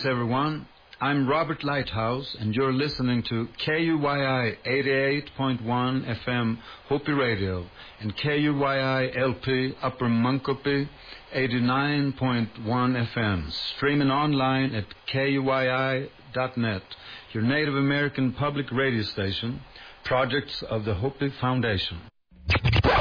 Greetings, everyone. I'm Robert Lighthouse, and you're listening to KUYI 88.1 FM Hopi Radio and KUYI LP Upper Munkopi 89.1 FM, streaming online at KUYI.net, your Native American public radio station, projects of the Hopi Foundation.